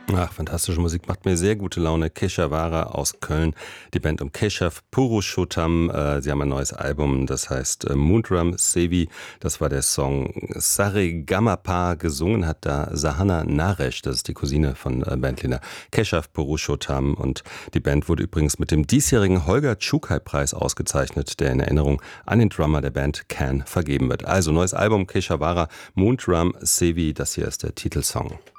Ach, fantastische Musik, macht mir sehr gute Laune. Keshavara aus Köln, die Band um Keshav Purushottam. Sie haben ein neues Album, das heißt Moondrum Sevi. Das war der Song Saregamapa. Gesungen hat da Sahana Naresh, das ist die Cousine von Bandleader Keshav Purushottam. Und die Band wurde übrigens mit dem diesjährigen Holger Tschukai-Preis ausgezeichnet, der in Erinnerung an den Drummer der Band Can vergeben wird. Also neues Album Keshavara, Moondrum Sevi, das hier ist der Titelsong.